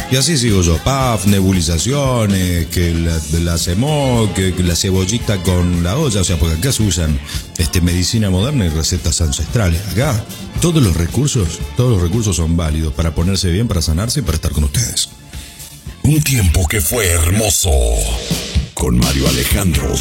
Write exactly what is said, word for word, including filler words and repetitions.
Y así sigo yo, P A F, nebulizaciones, que la, la CEMO, que, que la cebollita con la olla, o sea, porque acá se usan este, medicina moderna y recetas ancestrales. Acá todos los recursos, todos los recursos son válidos para ponerse bien, para sanarse y para estar con ustedes. Un tiempo que fue hermoso. Con Mario Alejandro